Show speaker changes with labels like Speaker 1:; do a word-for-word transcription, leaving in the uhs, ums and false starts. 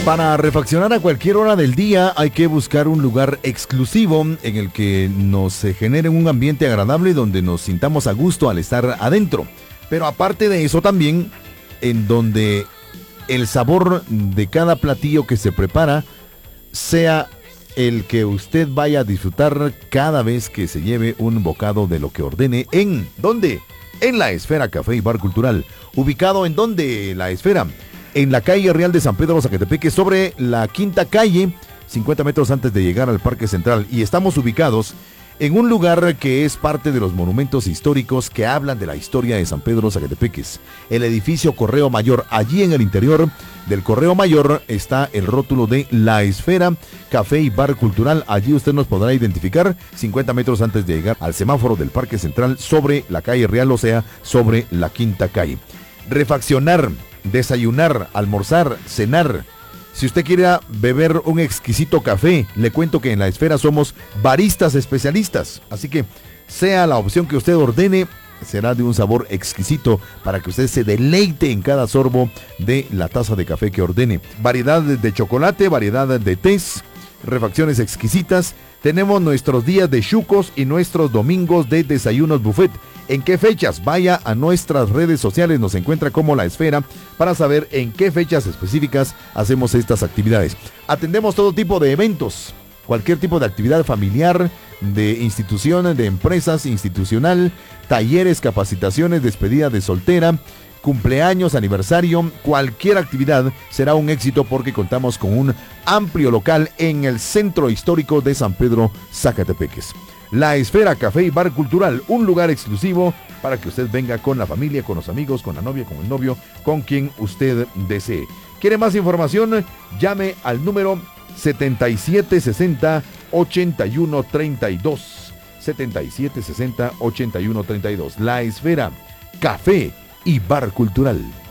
Speaker 1: Para refaccionar a cualquier hora del día hay que buscar un lugar exclusivo en el que nos genere un ambiente agradable donde nos sintamos a gusto al estar adentro. Pero aparte de eso también, en donde el sabor de cada platillo que se prepara sea el que usted vaya a disfrutar cada vez que se lleve un bocado de lo que ordene. ¿En dónde? En La Esfera Café y Bar Cultural. ¿Ubicado en dónde? La Esfera. En la calle Real de San Pedro Zacatepeque, sobre la quinta calle, cincuenta metros antes de llegar al Parque Central. Y estamos ubicados en un lugar que es parte de los monumentos históricos que hablan de la historia de San Pedro Zacatepeques. El edificio Correo Mayor. Allí en el interior del Correo Mayor está el rótulo de La Esfera Café y Bar Cultural. Allí usted nos podrá identificar cincuenta metros antes de llegar al semáforo del Parque Central, sobre la calle Real, o sea, sobre la quinta calle. Refaccionar, desayunar, almorzar, cenar. Si usted quiere beber un exquisito café, le cuento que en La Esfera somos baristas especialistas. Así que sea la opción que usted ordene, será de un sabor exquisito para que usted se deleite en cada sorbo de la taza de café que ordene. Variedad de chocolate, variedad de tés, refacciones exquisitas. Tenemos nuestros días de chucos y nuestros domingos de desayunos buffet. ¿En qué fechas? Vaya a nuestras redes sociales, nos encuentra como La Esfera para saber en qué fechas específicas hacemos estas actividades. Atendemos todo tipo de eventos, cualquier tipo de actividad familiar, de instituciones, de empresas, institucional, talleres, capacitaciones, despedida de soltera, cumpleaños, aniversario, cualquier actividad será un éxito porque contamos con un amplio local en el centro histórico de San Pedro Zacatepeques. La Esfera Café y Bar Cultural, un lugar exclusivo para que usted venga con la familia, con los amigos, con la novia, con el novio, con quien usted desee. ¿Quiere más información? Llame al número setenta y siete sesenta, ochenta y uno treinta y dos. setenta y siete sesenta, ochenta y uno treinta y dos. La Esfera Café y Bar Cultural.